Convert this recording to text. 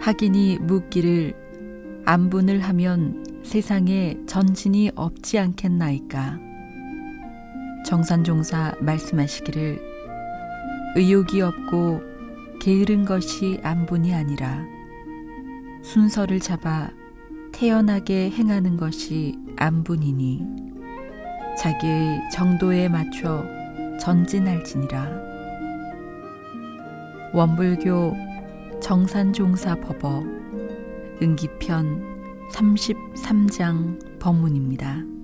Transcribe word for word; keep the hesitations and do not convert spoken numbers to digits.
학인이 묻기를 안분을 하면 세상에 전진이 없지 않겠나이까. 정산종사 말씀하시기를 의욕이 없고 게으른 것이 안분이 아니라 순서를 잡아 태연하게 행하는 것이 안분이니 자기의 정도에 맞춰 전진할지니라. 원불교 정산종사법어 응기편 삼십삼 장 법문입니다.